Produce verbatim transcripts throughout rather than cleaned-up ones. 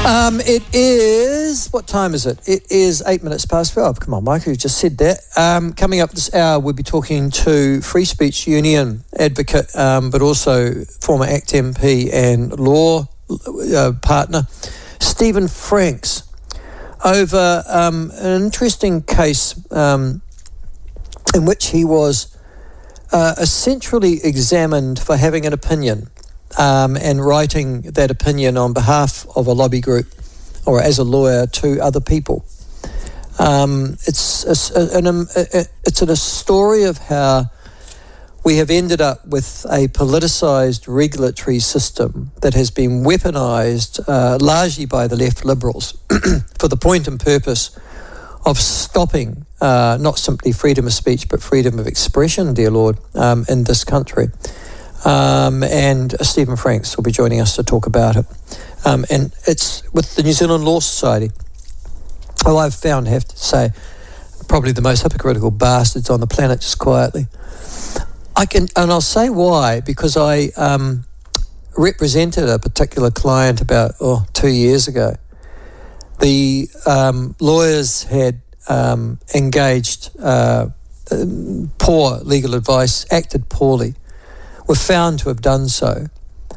Um, it is, what time is it? It is eight minutes past twelve. Come on, Mike, you just said that. Um, coming up this hour, we'll be talking to Free Speech Union advocate, um, but also former ACT M P and law uh, partner, Stephen Franks, over um, an interesting case um, in which he was uh, essentially examined for having an opinion. Um, and writing that opinion on behalf of a lobby group or as a lawyer to other people. Um, it's a, an, um, it's a story of how we have ended up with a politicised regulatory system that has been weaponised uh, largely by the left liberals for the point and purpose of stopping uh, not simply freedom of speech but freedom of expression, dear Lord, um, in this country. Um, and uh, Stephen Franks will be joining us to talk about it. Um, and it's with the New Zealand Law Society. Oh, I've found, I have to say, probably the most hypocritical bastards on the planet, just quietly. I can, and I'll say why, because I um, represented a particular client about oh, two years ago. The um, lawyers had um, engaged uh, poor legal advice, acted poorly, were found to have done so,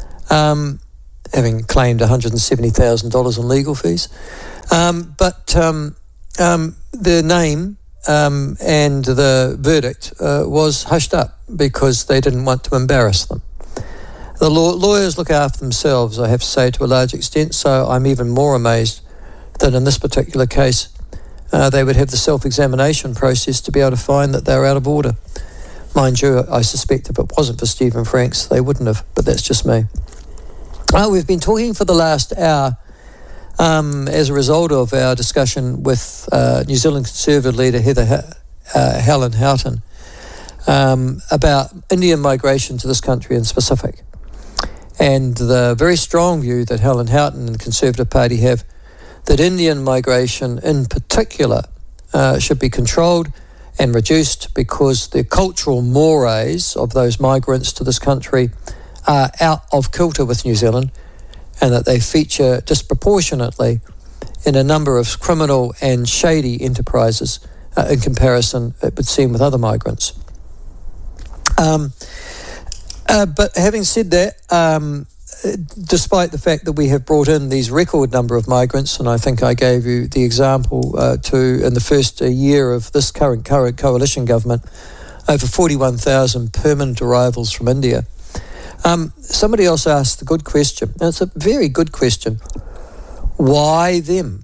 um, having claimed one hundred seventy thousand dollars in legal fees. Um, but um, um, the name um, and the verdict uh, was hushed up because they didn't want to embarrass them. The law- lawyers look after themselves, I have to say, to a large extent, so I'm even more amazed that in this particular case uh, they would have the self-examination process to be able to find that they're out of order. Mind you, I suspect if it wasn't for Stephen Franks, they wouldn't have, but that's just me. Uh, we've been talking for the last hour um, as a result of our discussion with uh, New Zealand Conservative leader Heather ha- uh, Helen Houghton um, about Indian migration to this country in specific. And the very strong view that Helen Houghton and the Conservative Party have that Indian migration in particular uh, should be controlled and reduced because the cultural mores of those migrants to this country are out of kilter with New Zealand and that they feature disproportionately in a number of criminal and shady enterprises uh, in comparison, it would seem, with other migrants. Um, uh, but having said that, um, despite the fact that we have brought in these record number of migrants, and I think I gave you the example uh, to in the first uh, year of this current, current coalition government, over forty-one thousand permanent arrivals from India. Um, somebody else asked a good question, and it's a very good question. Why them?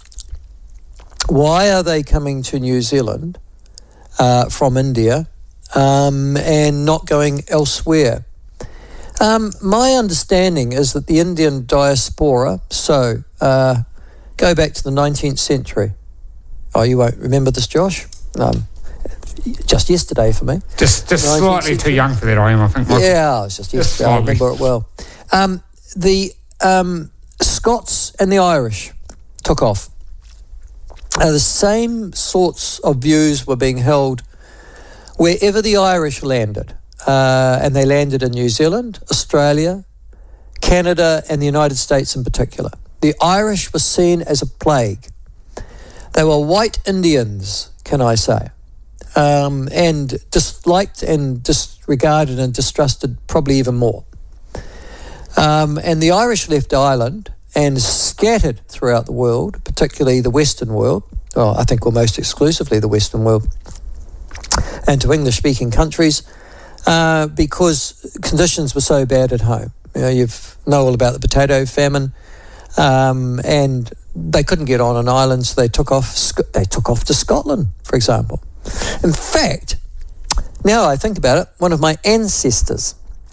Why are they coming to New Zealand uh, from India um, and not going elsewhere? Um, my understanding is that the Indian diaspora, so uh, go back to the nineteenth century. Oh, you won't remember this, Josh? Um, just yesterday for me. Just just slightly century. Too young for that, I am, I think. Yeah, it was just yesterday. Just I remember it well. Um, the um, Scots and the Irish took off. Uh, the same sorts of views were being held wherever the Irish landed. Uh, and they landed in New Zealand, Australia, Canada, and the United States in particular. The Irish were seen as a plague. They were white Indians, can I say, um, and disliked and disregarded and distrusted probably even more. Um, and the Irish left Ireland and scattered throughout the world, particularly the Western world, well, I think almost exclusively the Western world, and to English-speaking countries, Uh, because conditions were so bad at home. You know, you know all about the potato famine, um, and they couldn't get on an island, so they took off. They took off to Scotland, for example. In fact, now I think about it, one of my ancestors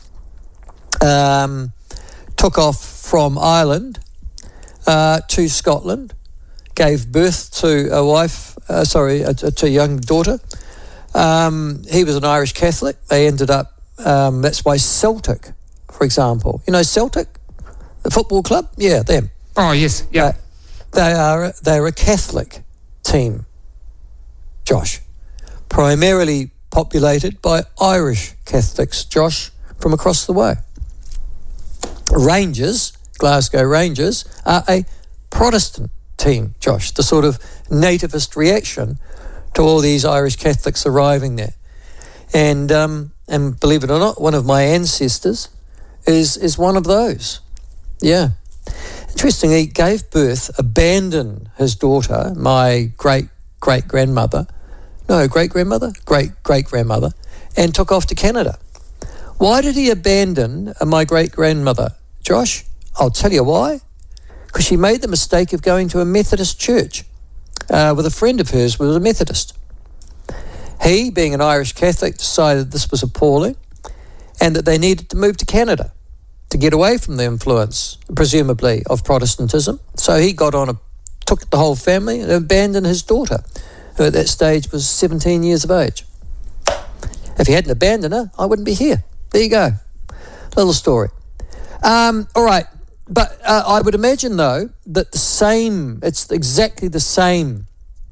um, took off from Ireland uh, to Scotland, gave birth to a wife, uh, sorry, a, to a young daughter. Um, he was an Irish Catholic. They ended up, um, that's why Celtic, for example. You know Celtic, the football club? Yeah, them. Oh, yes, yeah. Uh, they are they're a Catholic team, Josh, primarily populated by Irish Catholics, Josh, from across the way. Rangers, Glasgow Rangers, are a Protestant team, Josh, the sort of nativist reaction to all these Irish Catholics arriving there. And um, and believe it or not, one of my ancestors is is one of those. Yeah. Interestingly, he gave birth, abandoned his daughter, my great-great-grandmother, no, great-grandmother? Great-great-grandmother, and took off to Canada. Why did he abandon my great-grandmother, Josh? I'll tell you why. Because she made the mistake of going to a Methodist church uh, with a friend of hers who was a Methodist. He, being an Irish Catholic, decided this was appalling and that they needed to move to Canada to get away from the influence, presumably, of Protestantism. So he got on, a, took the whole family and abandoned his daughter, who at that stage was seventeen years of age. If he hadn't abandoned her, I wouldn't be here. There you go. Little story. Um, all right. But uh, I would imagine, though, that the same, it's exactly the same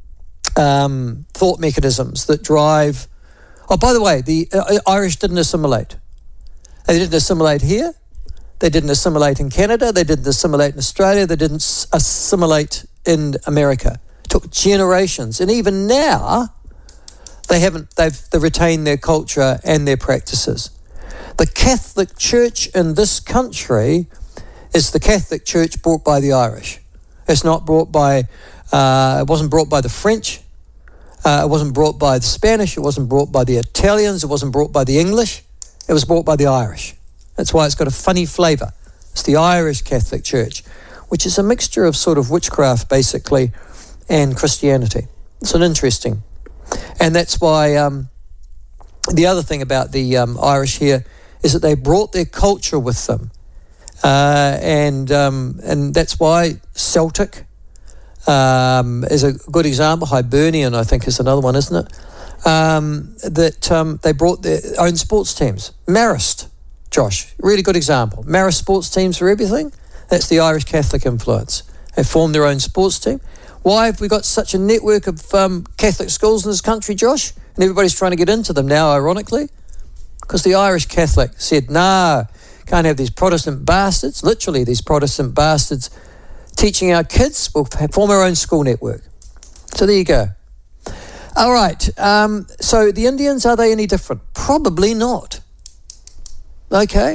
um, thought mechanisms that drive... Oh, by the way, the uh, Irish didn't assimilate. They didn't assimilate here. They didn't assimilate in Canada. They didn't assimilate in Australia. They didn't s- assimilate in America. It took generations. And even now, they haven't, they've, they've retained their culture and their practices. The Catholic Church in this country is the Catholic Church brought by the Irish. It's not brought by, uh, it wasn't brought by the French. Uh, it wasn't brought by the Spanish. It wasn't brought by the Italians. It wasn't brought by the English. It was brought by the Irish. That's why it's got a funny flavour. It's the Irish Catholic Church, which is a mixture of sort of witchcraft, basically, and Christianity. It's an interesting. And that's why um, the other thing about the um, Irish here is that they brought their culture with them. Uh, and um, and that's why Celtic um, is a good example. Hibernian, I think, is another one, isn't it? Um, that um, they brought their own sports teams. Marist, Josh, really good example. Marist sports teams for everything. That's the Irish Catholic influence. They formed their own sports team. Why have we got such a network of um, Catholic schools in this country, Josh? And everybody's trying to get into them now, ironically. Because the Irish Catholic said, no, can't have these Protestant bastards, literally these Protestant bastards, teaching our kids. We'll form our own school network. So there you go. All right. Um, so the Indians, are they any different? Probably not. Okay.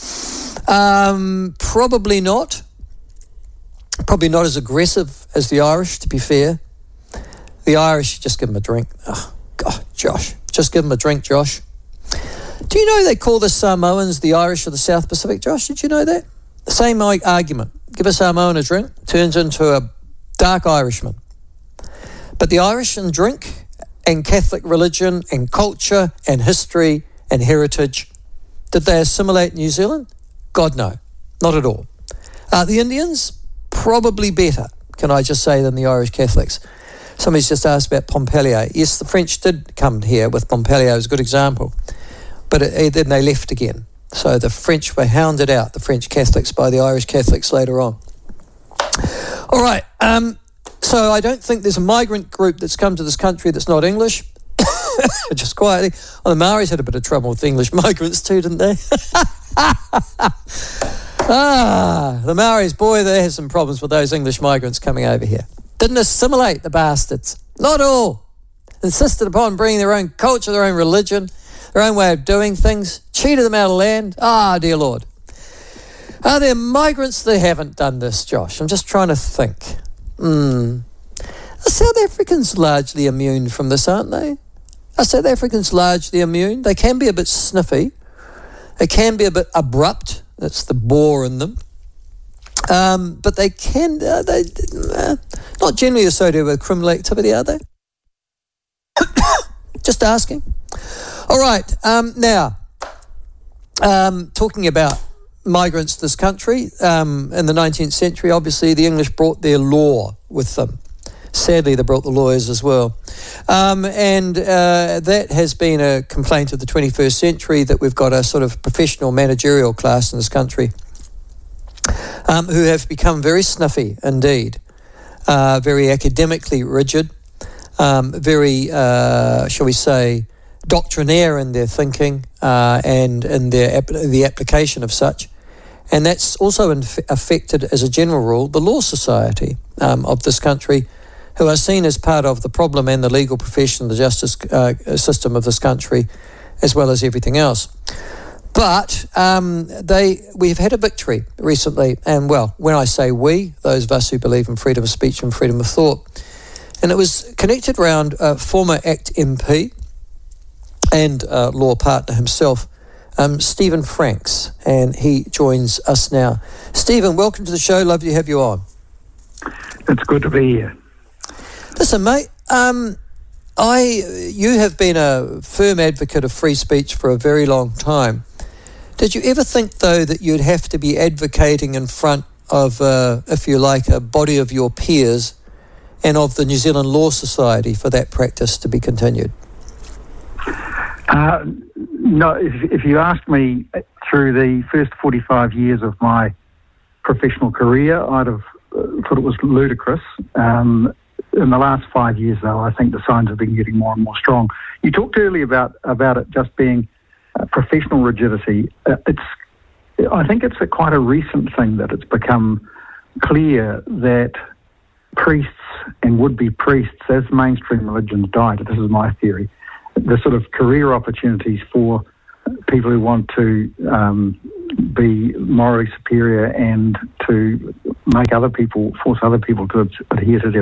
Um, probably not. Probably not as aggressive as the Irish, to be fair. The Irish, just give them a drink. Oh, God, Josh. Just give them a drink, Josh. Do you know they call the Samoans the Irish of the South Pacific, Josh? Did you know that? The same argument. Give a Samoan a drink, turns into a dark Irishman. But the Irish and drink and Catholic religion and culture and history and heritage, did they assimilate New Zealand? God, no. Not at all. Uh, the Indians? Probably better, can I just say, than the Irish Catholics. Somebody's just asked about Pompallier. Yes, the French did come here with Pompallier as a good example. But it, then they left again. So the French were hounded out, the French Catholics, by the Irish Catholics later on. All right. Um, so I don't think there's a migrant group that's come to this country that's not English. Just quietly. Well, the Maoris had a bit of trouble with English migrants too, didn't they? ah, the Maoris, boy, they had some problems with those English migrants coming over here. Didn't assimilate the bastards. Not all. Insisted upon bringing their own culture, their own religion, their own way of doing things, cheated them out of land. Ah, dear Lord. Are there migrants that haven't done this, Josh? I'm just trying to think. Hmm. Are South Africans largely immune from this, aren't they? Are South Africans largely immune? They can be a bit sniffy. They can be a bit abrupt. That's the bore in them. Um, but they can, uh, they uh, not generally associated with criminal activity, are they? Just asking. All right, um, now, um, talking about migrants to this country, um, in the nineteenth century, obviously the English brought their law with them. Sadly, they brought the lawyers as well. Um, and uh, that has been a complaint of the twenty-first century, that we've got a sort of professional managerial class in this country um, who have become very sniffy indeed, uh, very academically rigid, um, very, uh, shall we say, doctrinaire in their thinking uh, and in their ap- the application of such. And that's also inf- affected, as a general rule, the law society um, of this country, who are seen as part of the problem and the legal profession, the justice uh, system of this country, as well as everything else. But um, they we've had a victory recently, and well, when I say we, those of us who believe in freedom of speech and freedom of thought, and it was connected around uh, former ACT M P and uh, law partner himself, um, Stephen Franks, and he joins us now. Stephen, welcome to the show. Lovely to have you on. It's good to be here. Listen, mate, um, I you have been a firm advocate of free speech for a very long time. Did you ever think, though, that you'd have to be advocating in front of, uh, if you like, a body of your peers and of the New Zealand Law Society for that practice to be continued? Uh, no, if, if you asked me through the first forty-five years of my professional career, I'd have uh, thought it was ludicrous. Um, in the last five years, though, I think the signs have been getting more and more strong. You talked earlier about, about it just being uh, professional rigidity. Uh, it's, I think it's a quite a recent thing that it's become clear that priests and would-be priests, as mainstream religions died, this is my theory, the sort of career opportunities for people who want to um, be morally superior and to make other people, force other people to adhere to their